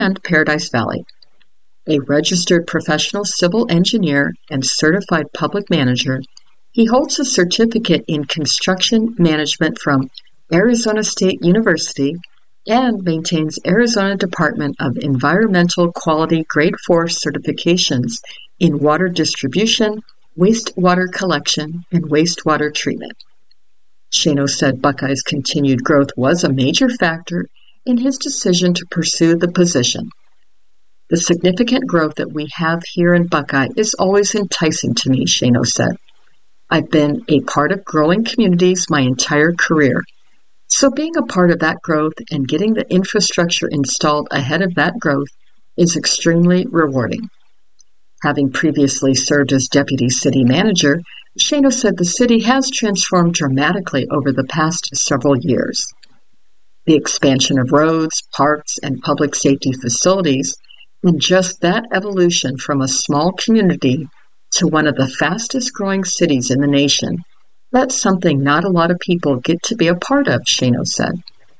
and Paradise Valley. A registered professional civil engineer and certified public manager, he holds a certificate in construction management from Arizona State University and maintains Arizona Department of Environmental Quality Grade 4 certifications in water distribution, wastewater collection, and wastewater treatment. Shano said Buckeye's continued growth was a major factor in his decision to pursue the position. The significant growth that we have here in Buckeye is always enticing to me, Shano said. I've been a part of growing communities my entire career. So being a part of that growth and getting the infrastructure installed ahead of that growth is extremely rewarding. Having previously served as deputy city manager, Shano said the city has transformed dramatically over the past several years. The expansion of roads, parks, and public safety facilities, and just that evolution from a small community to one of the fastest growing cities in the nation, that's something not a lot of people get to be a part of, Shano said.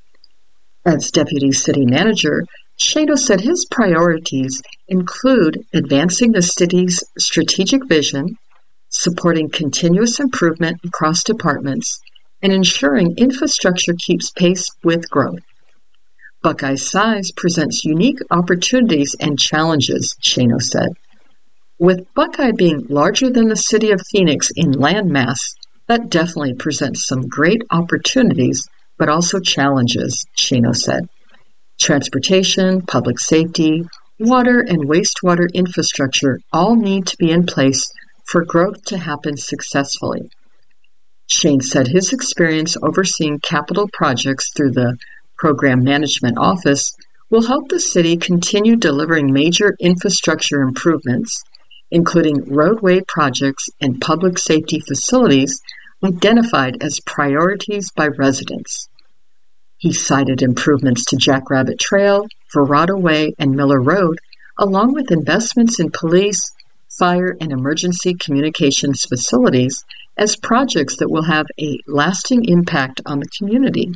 As deputy city manager, Shano said his priorities include advancing the city's strategic vision, supporting continuous improvement across departments, and ensuring infrastructure keeps pace with growth. Buckeye's size presents unique opportunities and challenges, Shano said. With Buckeye being larger than the city of Phoenix in land mass, that definitely presents some great opportunities, but also challenges, Shano said. Transportation, public safety, water, and wastewater infrastructure all need to be in place for growth to happen successfully. Shane said his experience overseeing capital projects through the Program Management Office will help the city continue delivering major infrastructure improvements, including roadway projects and public safety facilities identified as priorities by residents. He cited improvements to Jackrabbit Trail, Verrado Way, and Miller Road, along with investments in police, fire, and emergency communications facilities as projects that will have a lasting impact on the community.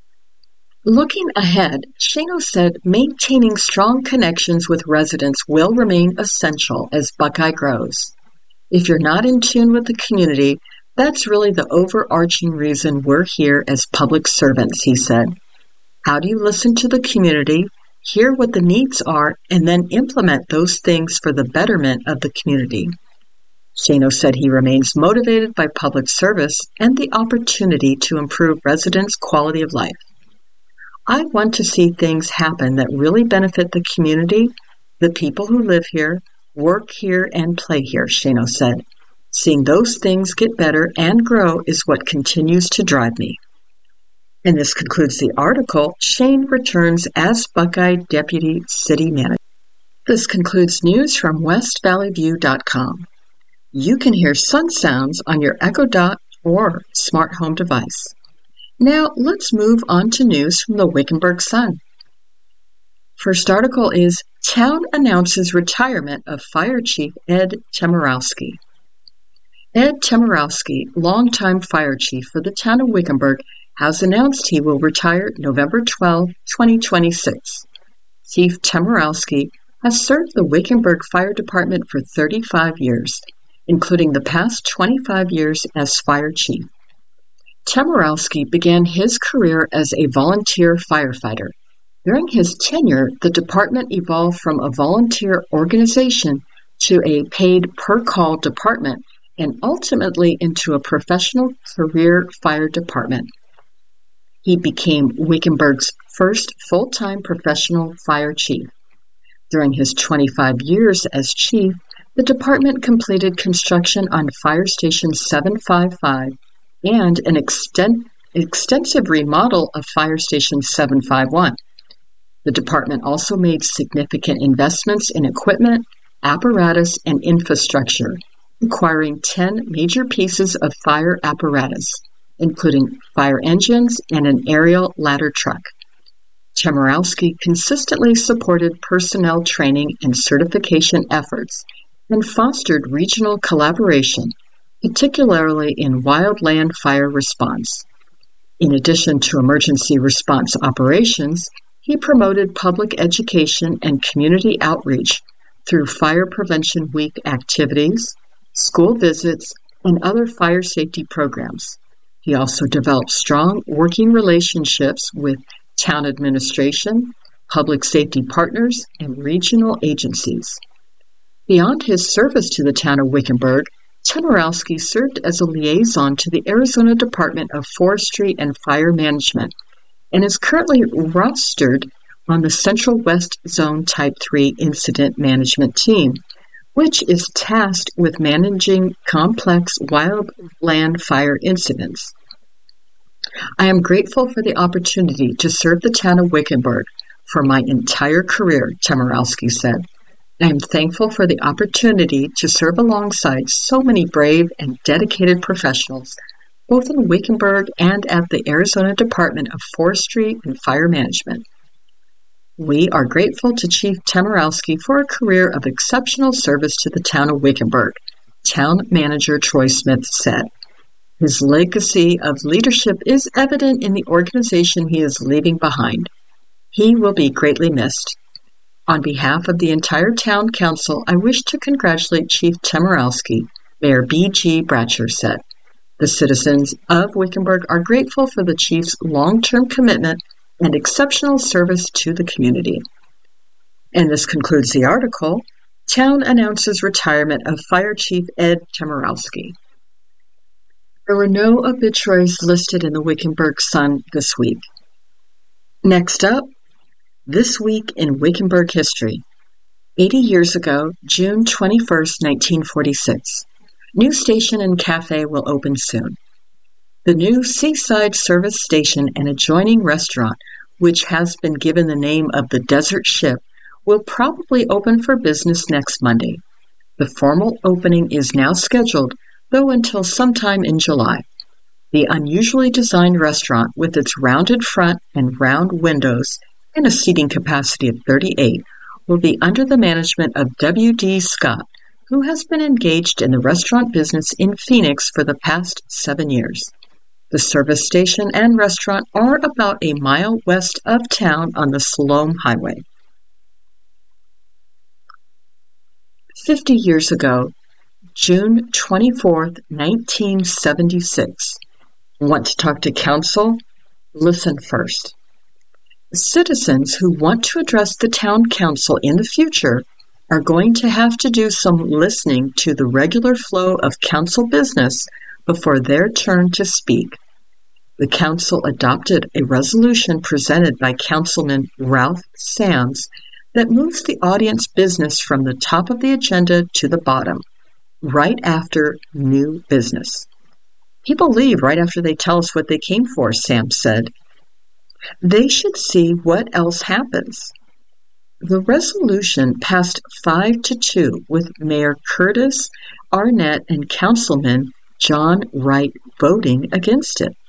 Looking ahead, Shano said maintaining strong connections with residents will remain essential as Buckeye grows. If you're not in tune with the community, that's really the overarching reason we're here as public servants, he said. How do you listen to the community, hear what the needs are, and then implement those things for the betterment of the community? Shano said he remains motivated by public service and the opportunity to improve residents' quality of life. I want to see things happen that really benefit the community, the people who live here, work here, and play here, Shano said. Seeing those things get better and grow is what continues to drive me. And this concludes the article, Shane returns as Buckeye Deputy City Manager. This concludes news from WestValleyView.com. You can hear sun sounds on your Echo Dot or smart home device. Now, let's move on to news from the Wickenburg Sun. First article is, Town Announces Retirement of Fire Chief Ed Chemierowski. Ed Chemierowski, longtime fire chief for the town of Wickenburg, has announced he will retire November 12, 2026. Chief Chemierowski has served the Wickenburg Fire Department for 35 years, including the past 25 years as fire chief. Chemierowski began his career as a volunteer firefighter. During his tenure, the department evolved from a volunteer organization to a paid per-call department and ultimately into a professional career fire department. He became Wickenburg's first full-time professional fire chief. During his 25 years as chief, the department completed construction on Fire Station 755 and an extensive remodel of Fire Station 751. The department also made significant investments in equipment, apparatus, and infrastructure, acquiring 10 major pieces of fire apparatus, including fire engines and an aerial ladder truck. Chemierowski consistently supported personnel training and certification efforts and fostered regional collaboration, particularly in wildland fire response. In addition to emergency response operations, He promoted public education and community outreach through Fire Prevention Week activities, school visits, and other fire safety programs. He also developed strong working relationships with town administration, public safety partners, and regional agencies. Beyond his service to the town of Wickenburg, Chemorowski served as a liaison to the Arizona Department of Forestry and Fire Management and is currently rostered on the Central West Zone Type 3 Incident Management Team, which is tasked with managing complex wildland fire incidents. I am grateful for the opportunity to serve the town of Wickenburg for my entire career, Chemorowski said. I am thankful for the opportunity to serve alongside so many brave and dedicated professionals, both in Wickenburg and at the Arizona Department of Forestry and Fire Management. We are grateful to Chief Chemorowski for a career of exceptional service to the town of Wickenburg, Town Manager Troy Smith said. His legacy of leadership is evident in the organization he is leaving behind. He will be greatly missed. On behalf of the entire town council, I wish to congratulate Chief Chemorowski, Mayor B.G. Bratcher said. The citizens of Wickenburg are grateful for the chief's long-term commitment and exceptional service to the community. And this concludes the article. Town announces retirement of Fire Chief Ed Chemorowski. There were no obituaries listed in the Wickenburg Sun this week. Next up, This Week in Wickenburg History. 80 years ago, June 21st, 1946. New station and cafe will open soon. The new Seaside Service Station and adjoining restaurant, which has been given the name of the Desert Ship, will probably open for business next Monday. The formal opening is now scheduled, though until sometime in July. The unusually designed restaurant, with its rounded front and round windows and a seating capacity of 38, will be under the management of W.D. Scott, who has been engaged in the restaurant business in Phoenix for the past 7 years. The service station and restaurant are about a mile west of town on the Siloam Highway. 50 years ago, June 24th, 1976. Want to talk to council? Listen first. Citizens who want to address the town council in the future are going to have to do some listening to the regular flow of council business before their turn to speak. The council adopted a resolution presented by Councilman Ralph Sands that moves the audience business from the top of the agenda to the bottom, right after new business. People leave right after they tell us what they came for, Sam said. They should see what else happens. The resolution passed 5-2 with Mayor Curtis Arnett and Councilman John Wright voting against it.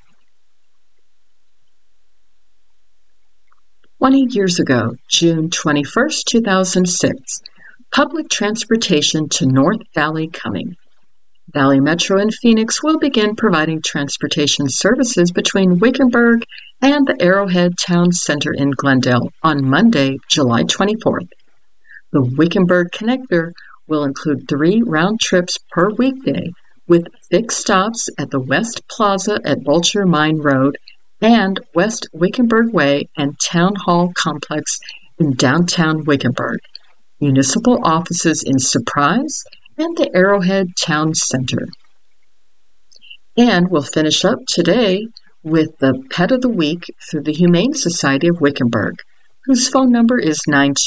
20 years ago, June 21st, 2006, public transportation to North Valley coming. Valley Metro in Phoenix will begin providing transportation services between Wickenburg and the Arrowhead Town Center in Glendale on Monday, July 24th. The Wickenburg Connector will include 3 round trips per weekday with fixed stops at the West Plaza at Vulture Mine Road and West Wickenburg Way and Town Hall Complex in downtown Wickenburg, municipal offices in Surprise, and the Arrowhead Town Center. And we'll finish up today with the Pet of the Week through the Humane Society of Wickenburg, whose phone number is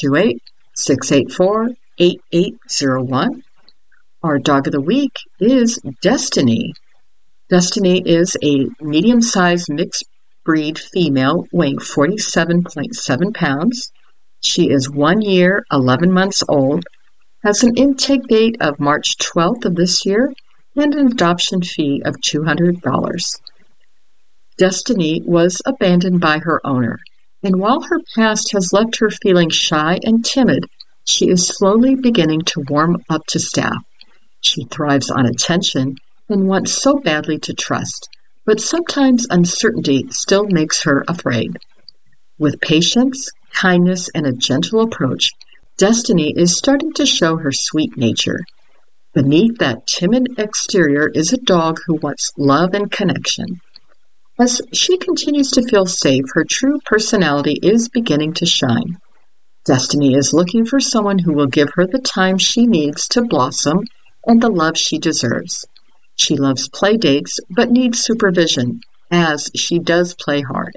928-684-8801. Our Dog of the Week is Destiny. Destiny is a medium-sized mixed breed female weighing 47.7 pounds. She is 1 year, 11 months old, has an intake date of March 12th of this year, and an adoption fee of $200. Destiny was abandoned by her owner, and while her past has left her feeling shy and timid, she is slowly beginning to warm up to staff. She thrives on attention and wants so badly to trust, but sometimes uncertainty still makes her afraid. With patience, kindness, and a gentle approach, Destiny is starting to show her sweet nature. Beneath that timid exterior is a dog who wants love and connection. As she continues to feel safe, her true personality is beginning to shine. Destiny is looking for someone who will give her the time she needs to blossom and the love she deserves. She loves play dates, but needs supervision, as she does play hard.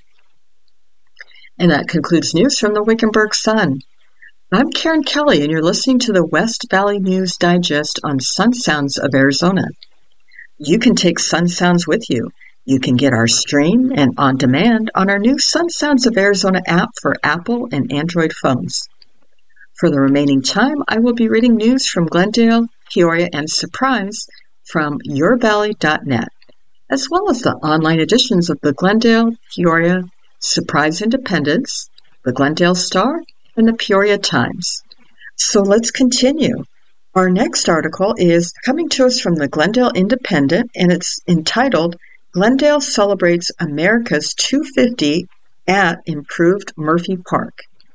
And that concludes news from the Wickenburg Sun. I'm Karen Kelly, and you're listening to the West Valley News Digest on Sun Sounds of Arizona. You can take Sun Sounds with you. You can get our stream and on demand on our new Sun Sounds of Arizona app for Apple and Android phones. For the remaining time, I will be reading news from Glendale, Peoria, and Surprise from yourvalley.net, as well as the online editions of the Glendale, Peoria, Surprise Independence, the Glendale Star, and the Peoria Times. So let's continue. Our next article is coming to us from the Glendale Independent, and it's entitled, Glendale Celebrates America's 250 at Improved Murphy Park.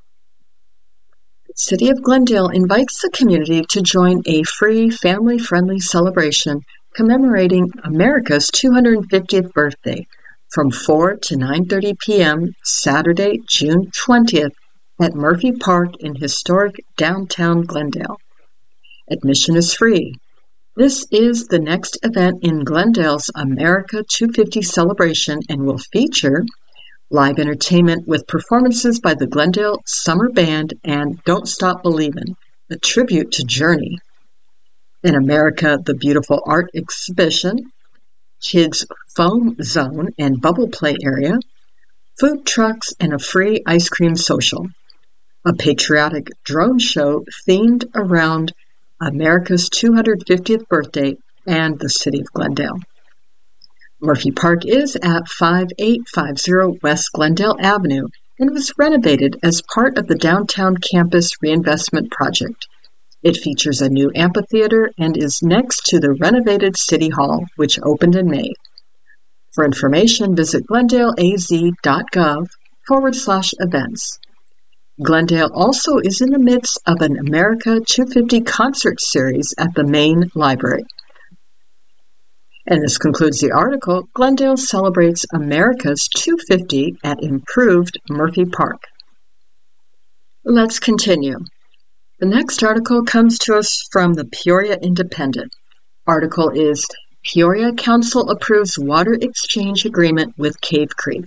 The City of Glendale invites the community to join a free, family-friendly celebration commemorating America's 250th birthday from 4 to 9:30 p.m. Saturday, June 20th at Murphy Park in historic downtown Glendale. Admission is free. This is the next event in Glendale's America 250 celebration and will feature live entertainment with performances by the Glendale Summer Band and Don't Stop Believin', a tribute to Journey. An America the Beautiful art exhibition, kids' foam zone and bubble play area, food trucks, and a free ice cream social. A patriotic drone show themed around America's 250th birthday and the City of Glendale. Murphy Park is at 5850 West Glendale Avenue and was renovated as part of the Downtown Campus Reinvestment Project. It features a new amphitheater and is next to the renovated City Hall, which opened in May. For information, visit glendaleaz.gov/events. Glendale also is in the midst of an America 250 concert series at the main library. And this concludes the article, Glendale Celebrates America's 250 at Improved Murphy Park. Let's continue. The next article comes to us from the Peoria Independent. Article is Peoria Council Approves Water Exchange Agreement with Cave Creek.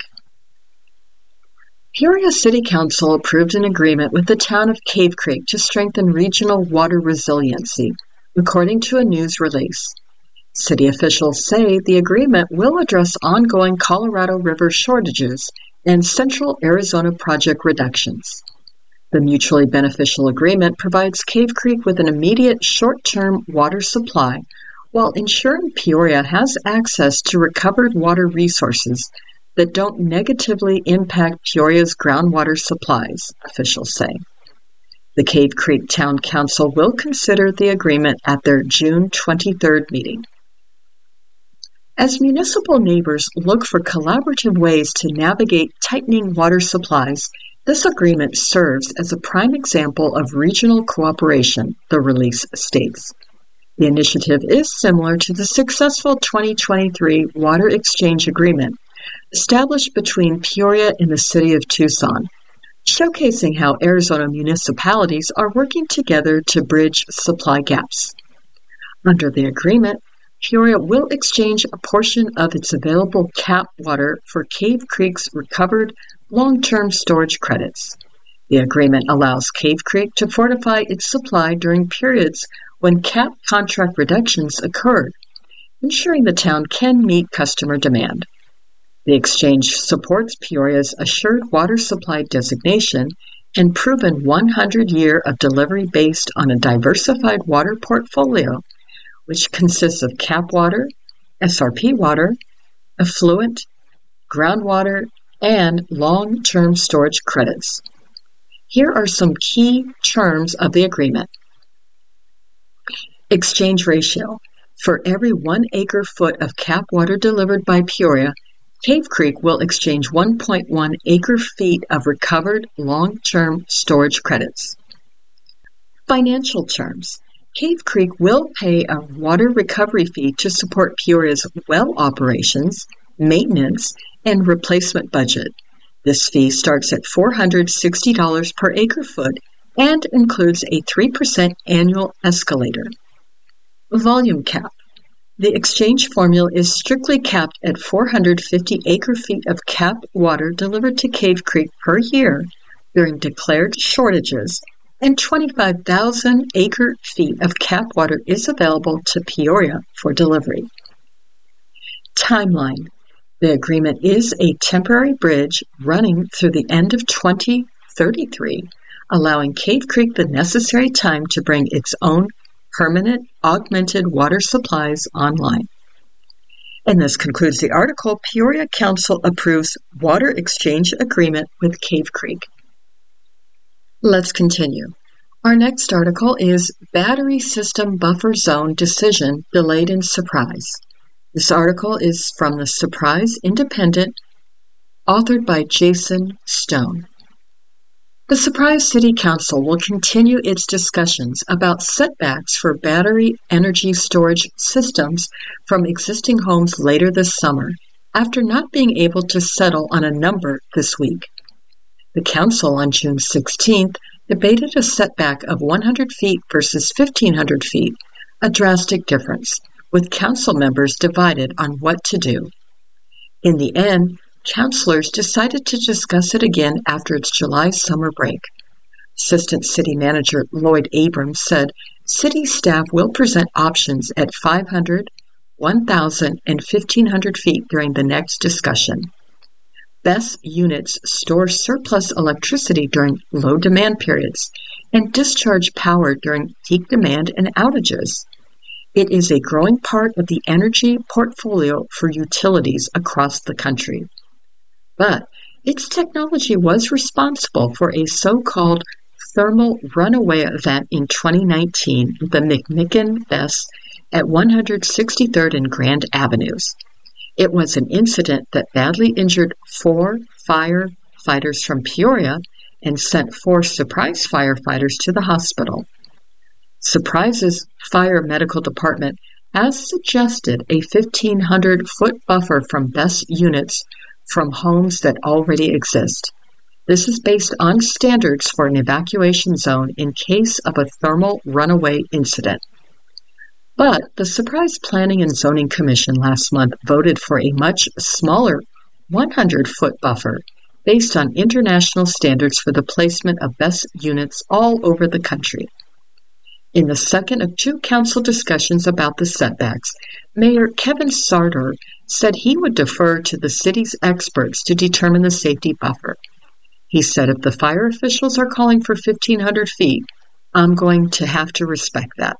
Peoria City Council approved an agreement with the town of Cave Creek to strengthen regional water resiliency, according to a news release. City officials say the agreement will address ongoing Colorado River shortages and Central Arizona project reductions. The mutually beneficial agreement provides Cave Creek with an immediate short-term water supply while ensuring Peoria has access to recovered water resources that don't negatively impact Peoria's groundwater supplies, officials say. The Cave Creek Town Council will consider the agreement at their June 23rd meeting. As municipal neighbors look for collaborative ways to navigate tightening water supplies, this agreement serves as a prime example of regional cooperation, the release states. The initiative is similar to the successful 2023 Water Exchange Agreement established between Peoria and the city of Tucson, showcasing how Arizona municipalities are working together to bridge supply gaps. Under the agreement, Peoria will exchange a portion of its available CAP water for Cave Creek's recovered long-term storage credits. The agreement allows Cave Creek to fortify its supply during periods when CAP contract reductions occurred, ensuring the town can meet customer demand. The exchange supports Peoria's assured water supply designation and proven 100-year of delivery based on a diversified water portfolio, which consists of CAP water, SRP water, effluent, groundwater, and long-term storage credits. Here are some key terms of the agreement. Exchange ratio. For every 1 acre-foot of CAP water delivered by Peoria, Cave Creek will exchange 1.1 acre-feet of recovered long-term storage credits. Financial terms. Cave Creek will pay a water recovery fee to support Peoria's well operations, maintenance, and replacement budget. This fee starts at $460 per acre-foot and includes a 3% annual escalator. Volume cap. The exchange formula is strictly capped at 450 acre-feet of capped water delivered to Cave Creek per year during declared shortages, and 25,000 acre-feet of capped water is available to Peoria for delivery. Timeline. The agreement is a temporary bridge running through the end of 2033, allowing Cave Creek the necessary time to bring its own permanent augmented water supplies online. And this concludes the article. Peoria Council approves water exchange agreement with Cave Creek. Let's continue. Our next article is Battery System Buffer Zone Decision Delayed in Surprise. This article is from the Surprise Independent, authored by Jason Stone. The Surprise City Council will continue its discussions about setbacks for battery energy storage systems from existing homes later this summer, after not being able to settle on a number this week. The Council on June 16th debated a setback of 100 feet versus 1,500 feet, a drastic difference, with Council members divided on what to do. In the end, councilors decided to discuss it again after its July summer break. Assistant City Manager Lloyd Abrams said city staff will present options at 500, 1,000, and 1,500 feet during the next discussion. BESS units store surplus electricity during low demand periods and discharge power during peak demand and outages. It is a growing part of the energy portfolio for utilities across the country. But its technology was responsible for a so-called thermal runaway event in 2019, the McMicken BESS at 163rd and Grand Avenues. It was an incident that badly injured 4 firefighters from Peoria and sent 4 Surprise firefighters to the hospital. Surprise's fire medical department has suggested a 1,500-foot buffer from BESS units from homes that already exist. This is based on standards for an evacuation zone in case of a thermal runaway incident. But the Surprise Planning and Zoning Commission last month voted for a much smaller 100-foot buffer based on international standards for the placement of BESS units all over the country. In the second of 2 council discussions about the setbacks, Mayor Kevin Sartor said he would defer to the city's experts to determine the safety buffer. He said, if the fire officials are calling for 1,500 feet, I'm going to have to respect that.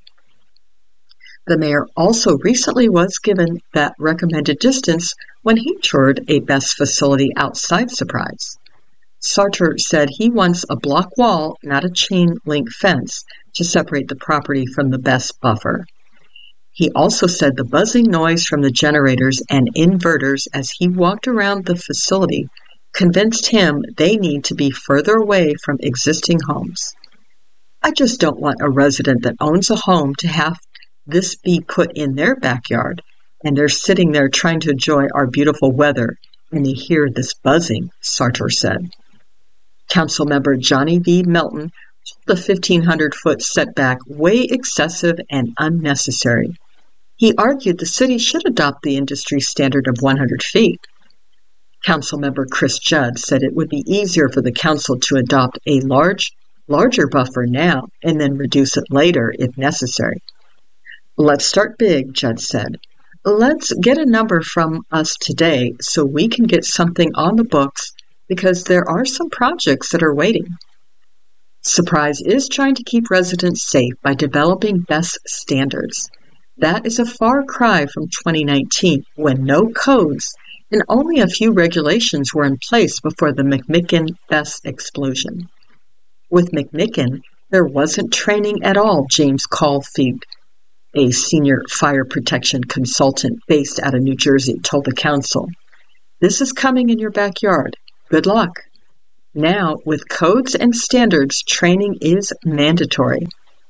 The mayor also recently was given that recommended distance when he toured a BESS facility outside Surprise. Sartor said he wants a block wall, not a chain link fence, to separate the property from the BESS buffer. He also said the buzzing noise from the generators and inverters as he walked around the facility convinced him they need to be further away from existing homes. I just don't want a resident that owns a home to have this be put in their backyard, and they're sitting there trying to enjoy our beautiful weather, and they hear this buzzing, Sartor said. Councilmember Johnny V. Melton called the 1,500-foot setback way excessive and unnecessary. He argued the city should adopt the industry standard of 100 feet. Councilmember Chris Judd said it would be easier for the council to adopt a larger buffer now and then reduce it later if necessary. Let's start big, Judd said. Let's get a number from us today so we can get something on the books because there are some projects that are waiting. Surprise is trying to keep residents safe by developing BESS standards. That is a far cry from 2019 when no codes and only a few regulations were in place before the McMicken BESS explosion. With McMicken, there wasn't training at all, James Caulfield, a senior fire protection consultant based out of New Jersey, told the council. This is coming in your backyard. Good luck. Now, with codes and standards, training is mandatory.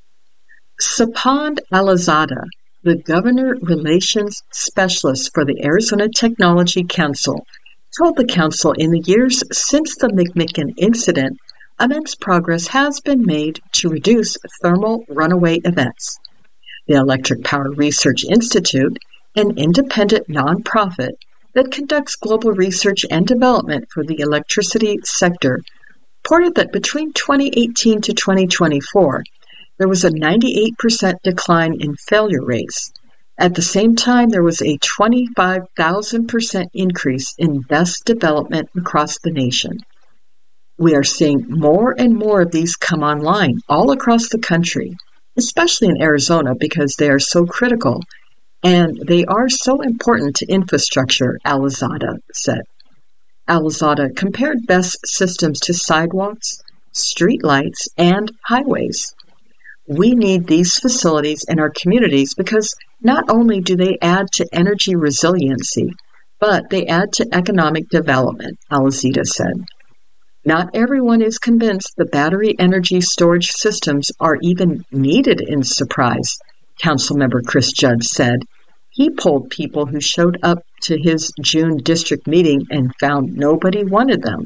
Sapand Alizada, the Governor Relations Specialist for the Arizona Technology Council, told the council in the years since the McMicken incident, immense progress has been made to reduce thermal runaway events. The Electric Power Research Institute, an independent nonprofit that conducts global research and development for the electricity sector, reported that between 2018 to 2024, there was a 98% decline in failure rates. At the same time, there was a 25,000% increase in BESS development across the nation. We are seeing more and more of these come online all across the country, especially in Arizona because they are so critical and they are so important to infrastructure, Alizada said. Alizada compared BESS systems to sidewalks, streetlights, and highways. We need these facilities in our communities because not only do they add to energy resiliency, but they add to economic development, Alizada said. Not everyone is convinced the battery energy storage systems are even needed in Surprise, Councilmember Chris Judd said. He polled people who showed up to his June district meeting and found nobody wanted them.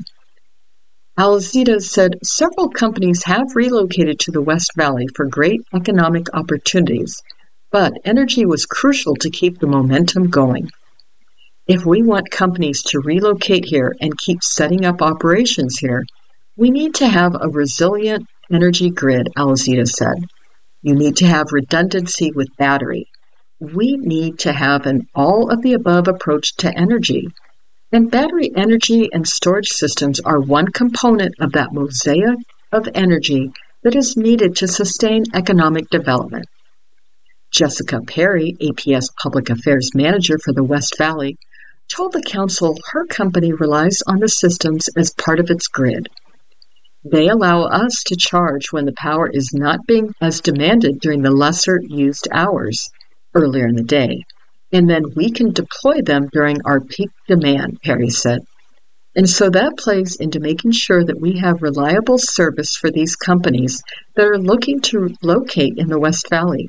Alizada said several companies have relocated to the West Valley for great economic opportunities, but energy was crucial to keep the momentum going. If we want companies to relocate here and keep setting up operations here, we need to have a resilient energy grid, Alizada said. You need to have redundancy with battery. We need to have an all-of-the-above approach to energy. And battery energy and storage systems are one component of that mosaic of energy that is needed to sustain economic development. Jessica Perry, APS Public Affairs Manager for the West Valley, told the council her company relies on the systems as part of its grid. They allow us to charge when the power is not being as demanded during the lesser used hours earlier in the day, and then we can deploy them during our peak demand, Perry said. And so that plays into making sure that we have reliable service for these companies that are looking to locate in the West Valley.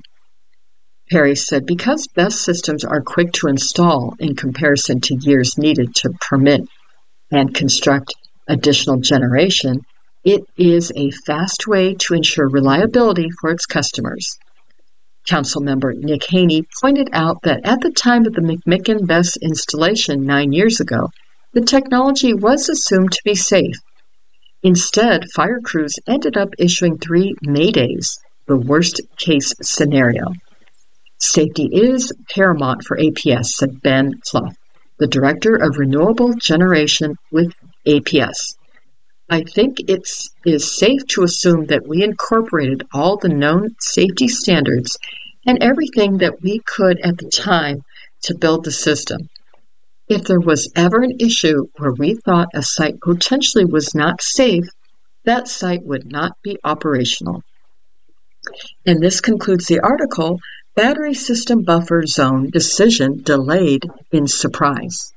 Perry said because BESS systems are quick to install in comparison to years needed to permit and construct additional generation, it is a fast way to ensure reliability for its customers. Councilmember Nick Haney pointed out that at the time of the McMicken BESS installation 9 years ago, the technology was assumed to be safe. Instead, fire crews ended up issuing 3 maydays, the worst-case scenario. Safety is paramount for APS, said Ben Clough, the Director of Renewable Generation with APS. I think it is safe to assume that we incorporated all the known safety standards and everything that we could at the time to build the system. If there was ever an issue where we thought a site potentially was not safe, that site would not be operational. And this concludes the article, Battery System Buffer Zone Decision Delayed in Surprise.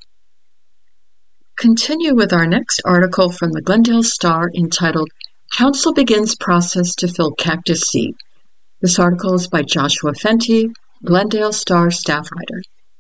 Continue with our next article from the Glendale Star entitled, Council Begins Process to Fill Cactus Seat. This article is by Joshua Fenty, Glendale Star staff writer.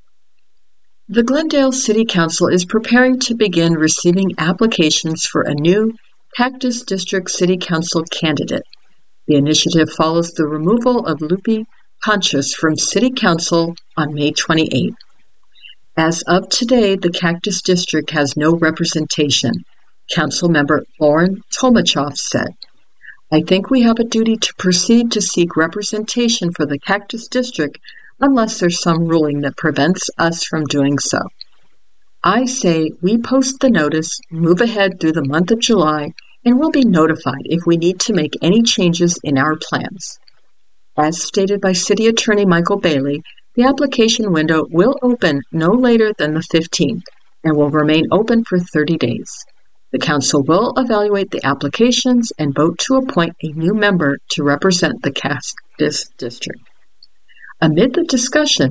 The Glendale City Council is preparing to begin receiving applications for a new Cactus District City Council candidate. The initiative follows the removal of Lupe Ponchos from City Council on May 28. As of today, the Cactus District has no representation, Councilmember Lauren Tomachoff said. I think we have a duty to proceed to seek representation for the Cactus District unless there's some ruling that prevents us from doing so. I say we post the notice, move ahead through the month of July, and we'll be notified if we need to make any changes in our plans. As stated by City Attorney Michael Bailey, the application window will open no later than the 15th and will remain open for 30 days. The Council will evaluate the applications and vote to appoint a new member to represent the Cactus District. Amid the discussion,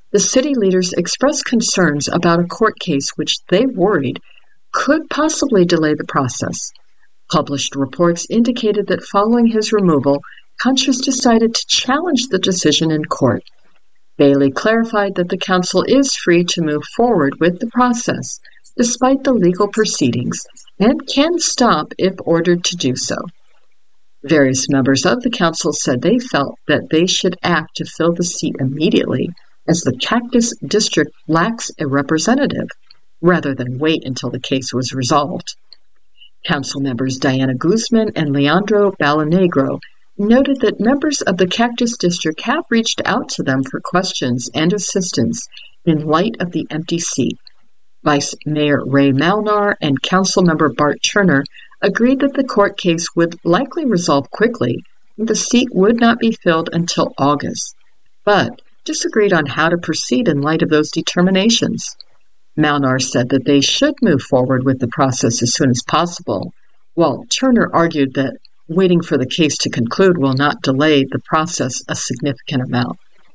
the city leaders expressed concerns about a court case which they worried could possibly delay the process. Published reports indicated that following his removal, Conscious decided to challenge the decision in court. Bailey clarified that the council is free to move forward with the process, despite the legal proceedings, and can stop if ordered to do so. Various members of the council said they felt that they should act to fill the seat immediately, as the Cactus District lacks a representative, rather than wait until the case was resolved. Council members Diana Guzman and Leandro Balanegro noted that members of the Cactus District have reached out to them for questions and assistance in light of the empty seat. Vice Mayor Ray Malnar and Council member Bart Turner agreed that the court case would likely resolve quickly and the seat would not be filled until August, but disagreed on how to proceed in light of those determinations. Malnar said that they should move forward with the process as soon as possible, while Turner argued that waiting for the case to conclude will not delay the process a significant amount.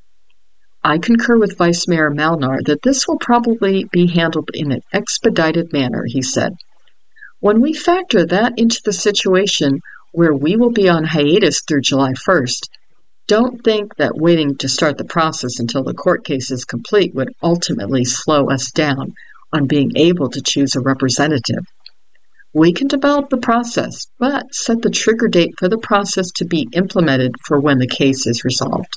I concur with Vice Mayor Malnar that this will probably be handled in an expedited manner, he said. When we factor that into the situation where we will be on hiatus through July 1st, don't think that waiting to start the process until the court case is complete would ultimately slow us down on being able to choose a representative. We can develop the process, but set the trigger date for the process to be implemented for when the case is resolved.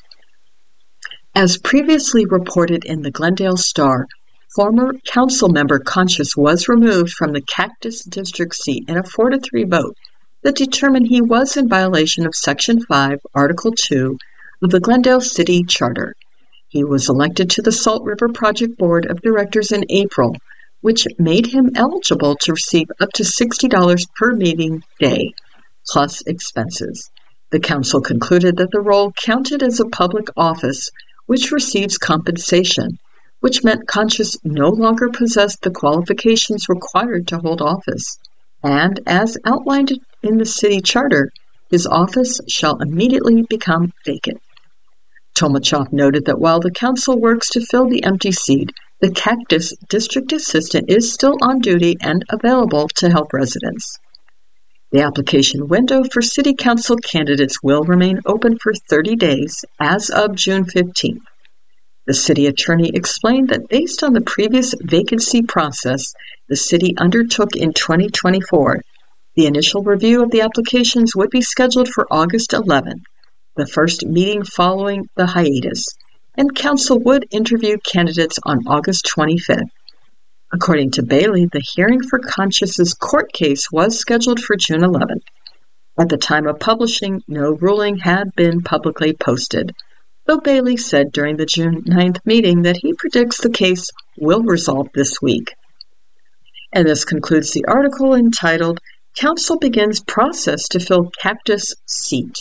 As previously reported in the Glendale Star, former council member Conscious was removed from the Cactus District seat in a 4-3 vote that determined he was in violation of Section 5, Article 2 of the Glendale City Charter. He was elected to the Salt River Project Board of Directors in April, which made him eligible to receive up to $60 per meeting day, plus expenses. The council concluded that the role counted as a public office which receives compensation, which meant Conscious no longer possessed the qualifications required to hold office, and as outlined in the city charter, his office shall immediately become vacant. Tomachov noted that while the council works to fill the empty seat, the Cactus District Assistant is still on duty and available to help residents. The application window for City Council candidates will remain open for 30 days as of June 15th. The city attorney explained that based on the previous vacancy process the city undertook in 2024, the initial review of the applications would be scheduled for August 11th, the first meeting following the hiatus, and council would interview candidates on August 25th. According to Bailey, the hearing for Conscious's court case was scheduled for June 11th. At the time of publishing, no ruling had been publicly posted, though Bailey said during the June 9th meeting that he predicts the case will resolve this week. And this concludes the article entitled, Council Begins Process to Fill Cactus Seat.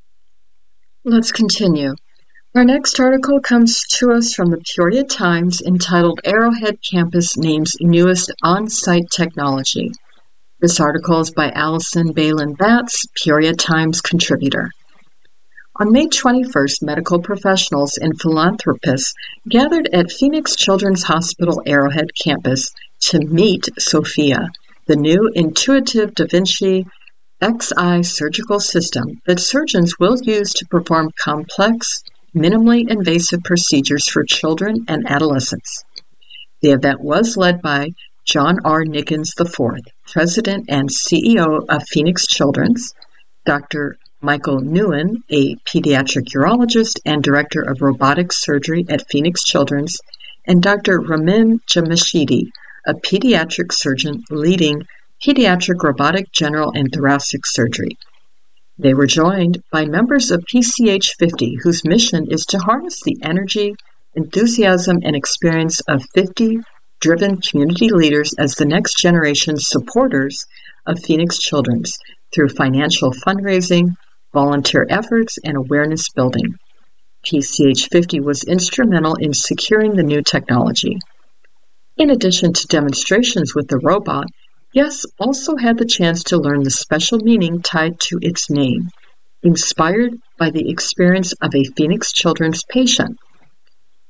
Let's continue. Our next article comes to us from the Peoria Times entitled Arrowhead Campus Names Newest On-Site Technology. This article is by Allison Balin-Batts, Peoria Times contributor. On May 21st, medical professionals and philanthropists gathered at Phoenix Children's Hospital Arrowhead campus to meet Sophia, the new intuitive Da Vinci Xi surgical system that surgeons will use to perform complex, minimally invasive procedures for children and adolescents. The event was led by John R. Nickens IV, President and CEO of Phoenix Children's, Dr. Michael Nguyen, a pediatric urologist and director of robotic surgery at Phoenix Children's, and Dr. Ramin Jamshidi, a pediatric surgeon leading pediatric robotic general and thoracic surgery. They were joined by members of PCH 50, whose mission is to harness the energy, enthusiasm, and experience of 50 driven community leaders as the next generation supporters of Phoenix Children's through financial fundraising, volunteer efforts, and awareness building. PCH 50 was instrumental in securing the new technology. In addition to demonstrations with the robot, guests also had the chance to learn the special meaning tied to its name, inspired by the experience of a Phoenix Children's patient.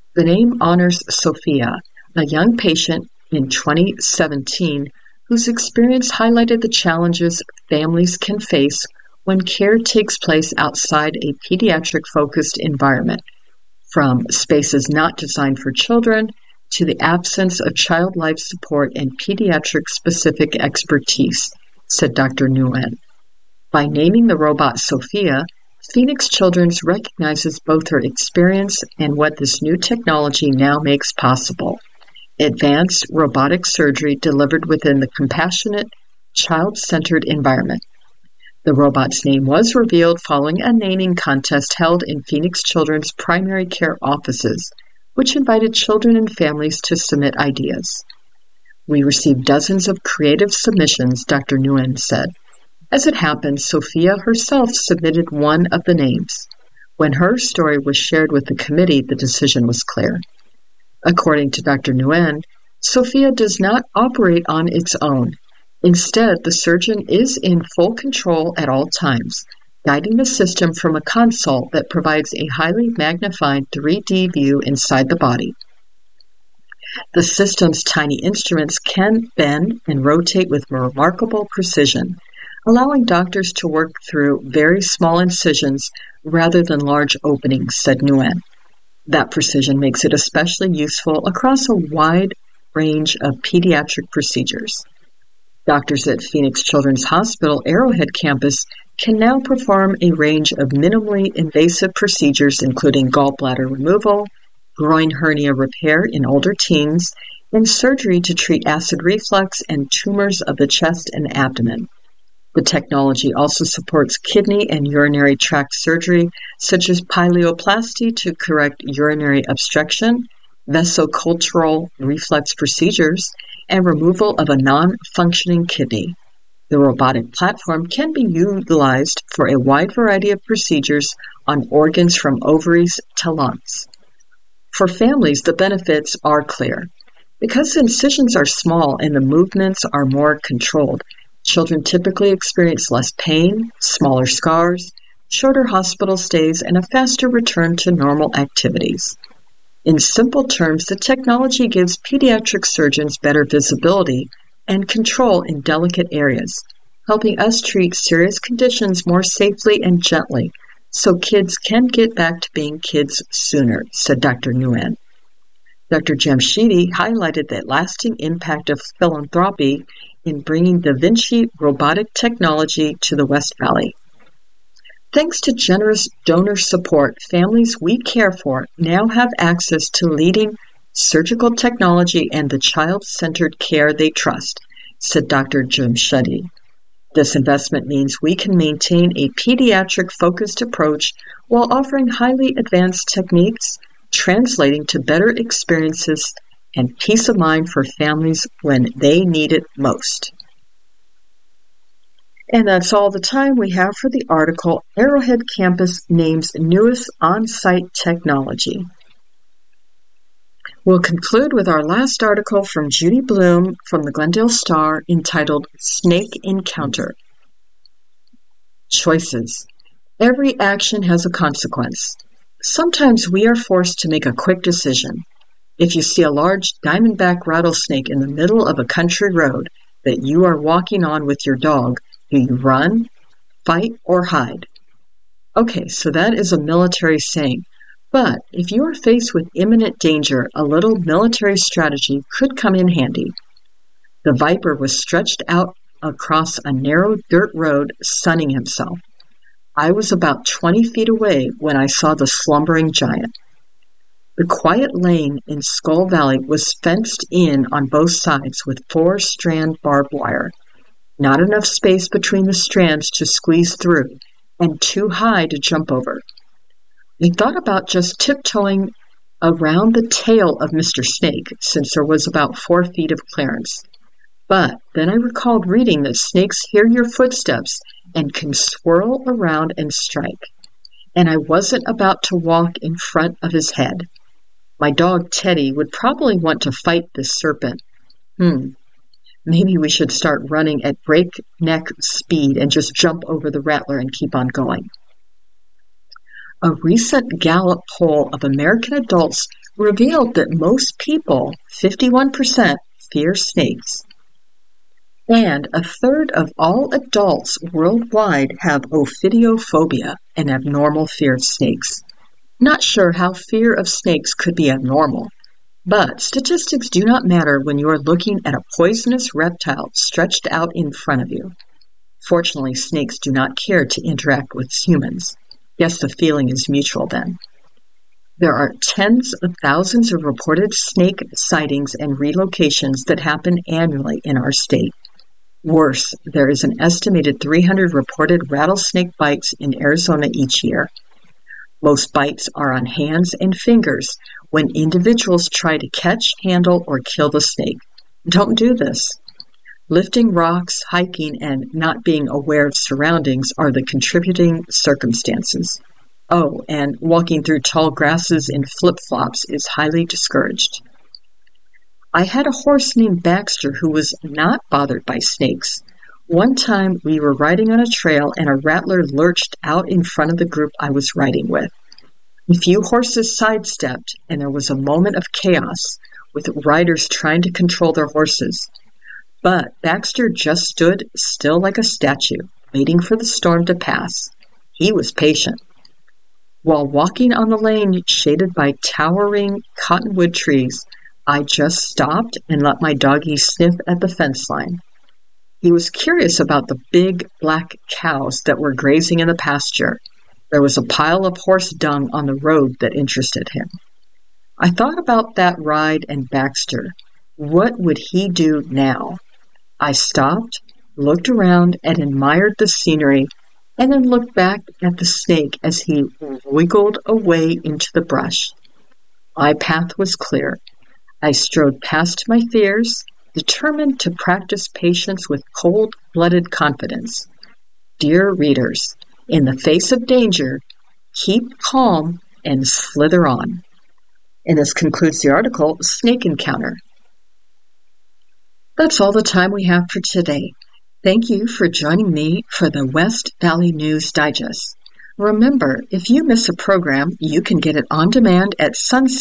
The name honors Sophia, a young patient in 2017 whose experience highlighted the challenges families can face when care takes place outside a pediatric-focused environment, from spaces not designed for children to the absence of child life support and pediatric-specific expertise, said Dr. Nguyen. By naming the robot Sophia, Phoenix Children's recognizes both her experience and what this new technology now makes possible: advanced robotic surgery delivered within the compassionate, child-centered environment. The robot's name was revealed following a naming contest held in Phoenix Children's primary care offices, which invited children and families to submit ideas. "We received dozens of creative submissions," Dr. Nguyen said. As it happened, Sophia herself submitted one of the names. When her story was shared with the committee, the decision was clear. According to Dr. Nguyen, Sophia does not operate on its own. Instead, the surgeon is in full control at all times, guiding the system from a console that provides a highly magnified 3D view inside the body. The system's tiny instruments can bend and rotate with remarkable precision, allowing doctors to work through very small incisions rather than large openings, said Nguyen. That precision makes it especially useful across a wide range of pediatric procedures. Doctors at Phoenix Children's Hospital Arrowhead campus can now perform a range of minimally invasive procedures including gallbladder removal, groin hernia repair in older teens, and surgery to treat acid reflux and tumors of the chest and abdomen. The technology also supports kidney and urinary tract surgery, such as pyeloplasty to correct urinary obstruction, vesicultural reflex procedures, and removal of a non-functioning kidney. The robotic platform can be utilized for a wide variety of procedures on organs from ovaries to lungs. For families, the benefits are clear. Because incisions are small and the movements are more controlled, children typically experience less pain, smaller scars, shorter hospital stays, and a faster return to normal activities. In simple terms, the technology gives pediatric surgeons better visibility and control in delicate areas, helping us treat serious conditions more safely and gently so kids can get back to being kids sooner, said Dr. Nguyen. Dr. Jamshidi highlighted the lasting impact of philanthropy in bringing Da Vinci robotic technology to the West Valley. Thanks to generous donor support, families we care for now have access to leading surgical technology and the child-centered care they trust, said Dr. Jamshidi. This investment means we can maintain a pediatric-focused approach while offering highly advanced techniques, translating to better experiences and peace of mind for families when they need it most. And that's all the time we have for the article, Arrowhead Campus Names Newest On-Site Technology. We'll conclude with our last article from Judy Bloom from the Glendale Star entitled Snake Encounter. Choices. Every action has a consequence. Sometimes we are forced to make a quick decision. If you see a large diamondback rattlesnake in the middle of a country road that you are walking on with your dog, do you run, fight, or hide? Okay, so that is a military saying. But if you are faced with imminent danger, a little military strategy could come in handy. The viper was stretched out across a narrow dirt road, sunning himself. I was about 20 feet away when I saw the slumbering giant. The quiet lane in Skull Valley was fenced in on both sides with 4-strand barbed wire. Not enough space between the strands to squeeze through, and too high to jump over. I thought about just tiptoeing around the tail of Mr. Snake, since there was about 4 feet of clearance. But then I recalled reading that snakes hear your footsteps and can swirl around and strike. And I wasn't about to walk in front of his head. My dog Teddy would probably want to fight this serpent. Maybe we should start running at breakneck speed and just jump over the rattler and keep on going. A recent Gallup poll of American adults revealed that most people, 51%, fear snakes. And a third of all adults worldwide have ophidiophobia, an abnormal fear of snakes. Not sure how fear of snakes could be abnormal, but statistics do not matter when you are looking at a poisonous reptile stretched out in front of you. Fortunately, snakes do not care to interact with humans. Guess the feeling is mutual then. There are tens of thousands of reported snake sightings and relocations that happen annually in our state. Worse, there is an estimated 300 reported rattlesnake bites in Arizona each year. Most bites are on hands and fingers when individuals try to catch, handle, or kill the snake. Don't do this. Lifting rocks, hiking, and not being aware of surroundings are the contributing circumstances. Oh, and walking through tall grasses in flip-flops is highly discouraged. I had a horse named Baxter who was not bothered by snakes. One time we were riding on a trail and a rattler lurched out in front of the group I was riding with. A few horses sidestepped and there was a moment of chaos with riders trying to control their horses. But Baxter just stood still like a statue, waiting for the storm to pass. He was patient. While walking on the lane shaded by towering cottonwood trees, I just stopped and let my doggie sniff at the fence line. He was curious about the big black cows that were grazing in the pasture. There was a pile of horse dung on the road that interested him. I thought about that ride and Baxter. What would he do now? I stopped, looked around, and admired the scenery, and then looked back at the snake as he wiggled away into the brush. My path was clear. I strode past my fears, determined to practice patience with cold-blooded confidence. Dear readers, in the face of danger, keep calm and slither on. And this concludes the article, Snake Encounter. That's all the time we have for today. Thank you for joining me for the West Valley News Digest. Remember, if you miss a program, you can get it on demand at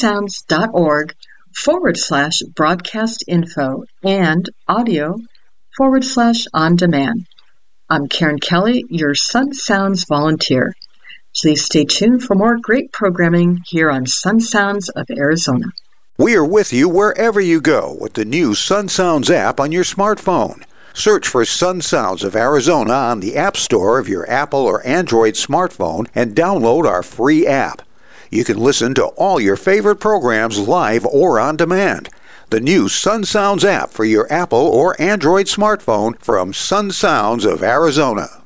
sunsounds.org/broadcast info and audio/on demand. I'm Karen Kelly, your Sun Sounds volunteer. Please stay tuned for more great programming here on Sun Sounds of Arizona. We are with you wherever you go with the new Sun Sounds app on your smartphone. Search for Sun Sounds of Arizona on the App Store of your Apple or Android smartphone and download our free app. You can listen to all your favorite programs live or on demand. The new Sun Sounds app for your Apple or Android smartphone from Sun Sounds of Arizona.